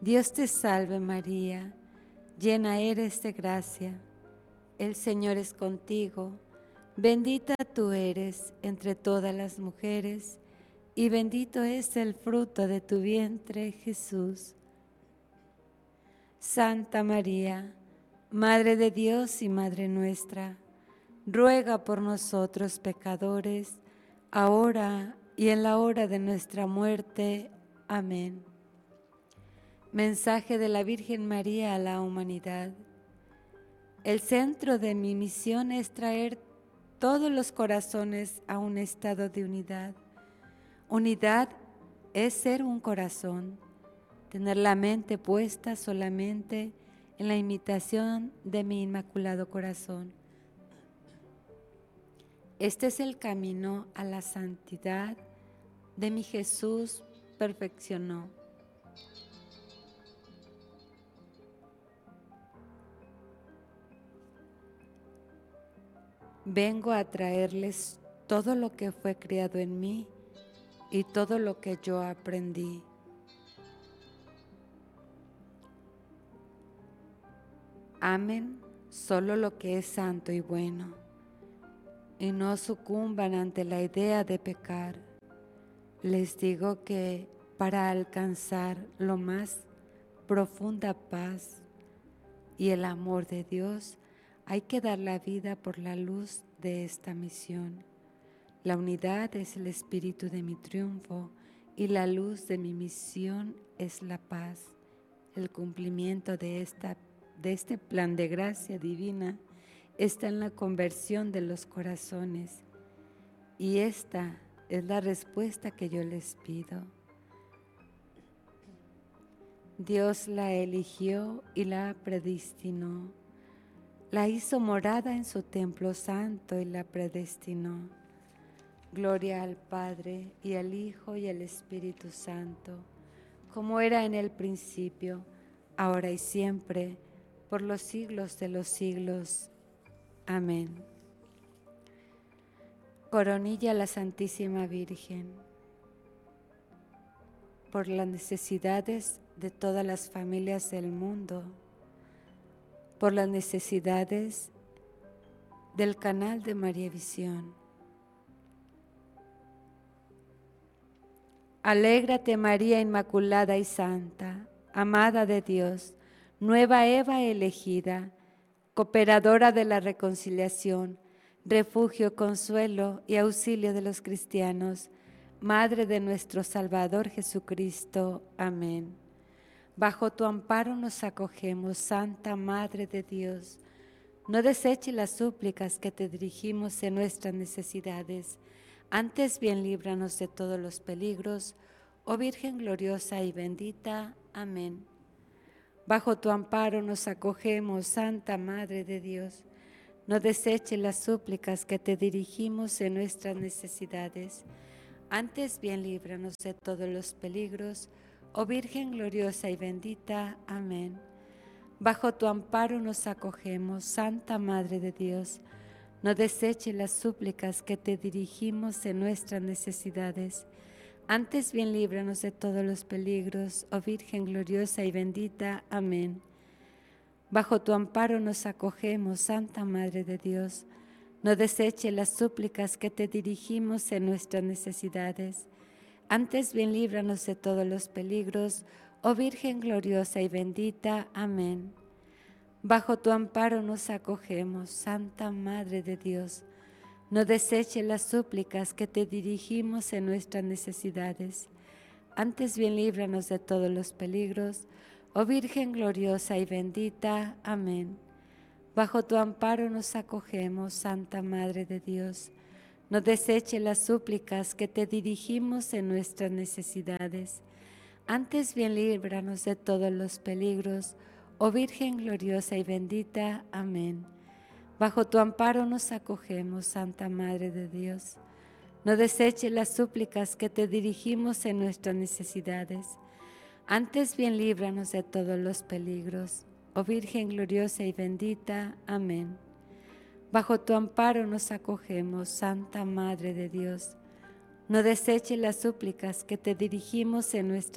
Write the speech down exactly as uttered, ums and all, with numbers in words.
Dios te salve María, llena eres de gracia, el Señor es contigo, bendita tú eres entre todas las mujeres, y bendito es el fruto de tu vientre, Jesús. Santa María, Madre de Dios y Madre nuestra, ruega por nosotros pecadores, ahora y en la hora de nuestra muerte. Amén. Mensaje de la Virgen María a la humanidad. El centro de mi misión es traer todos los corazones a un estado de unidad. Unidad es ser un corazón, tener la mente puesta solamente en la imitación de mi inmaculado corazón. Este es el camino a la santidad de mi Jesús perfeccionó. Vengo a traerles todo lo que fue criado en mí y todo lo que yo aprendí. Amen solo lo que es santo y bueno y no sucumban ante la idea de pecar. Les digo que para alcanzar lo más profunda paz y el amor de Dios, hay que dar la vida por la luz de esta misión. La unidad es el espíritu de mi triunfo y la luz de mi misión es la paz. El cumplimiento de, esta, de este plan de gracia divina está en la conversión de los corazones y esta es la respuesta que yo les pido. Dios la eligió y la predestinó. La hizo morada en su templo santo y la predestinó. Gloria al Padre y al Hijo y al Espíritu Santo, como era en el principio, ahora y siempre, por los siglos de los siglos. Amén. Coronilla a la Santísima Virgen. Por las necesidades de todas las familias del mundo, por las necesidades del canal de María Visión. Alégrate María Inmaculada y Santa, amada de Dios, nueva Eva elegida, cooperadora de la reconciliación, refugio, consuelo y auxilio de los cristianos, Madre de nuestro Salvador Jesucristo. Amén. Bajo tu amparo nos acogemos, Santa Madre de Dios. No deseches las súplicas que te dirigimos en nuestras necesidades, antes bien líbranos de todos los peligros, oh Virgen gloriosa y bendita. Amén. Bajo tu amparo nos acogemos, Santa Madre de Dios. No deseches las súplicas que te dirigimos en nuestras necesidades, antes bien líbranos de todos los peligros, oh Virgen gloriosa y bendita. Amén. Bajo tu amparo nos acogemos, Santa Madre de Dios. No deseches las súplicas que te dirigimos en nuestras necesidades, antes bien líbranos de todos los peligros, oh Virgen gloriosa y bendita. Amén. Bajo tu amparo nos acogemos, Santa Madre de Dios. No deseches las súplicas que te dirigimos en nuestras necesidades, antes bien líbranos de todos los peligros, oh Virgen gloriosa y bendita. Amén. Bajo tu amparo nos acogemos, Santa Madre de Dios. No deseches las súplicas que te dirigimos en nuestras necesidades, antes bien líbranos de todos los peligros, oh Virgen gloriosa y bendita. Amén. Bajo tu amparo nos acogemos, Santa Madre de Dios. No deseches las súplicas que te dirigimos en nuestras necesidades, antes bien líbranos de todos los peligros, oh Virgen gloriosa y bendita. Amén. Bajo tu amparo nos acogemos, Santa Madre de Dios. No deseches las súplicas que te dirigimos en nuestras necesidades, antes bien líbranos de todos los peligros, oh Virgen gloriosa y bendita. Amén. Bajo tu amparo nos acogemos, Santa Madre de Dios. No deseches las súplicas que te dirigimos en nuestras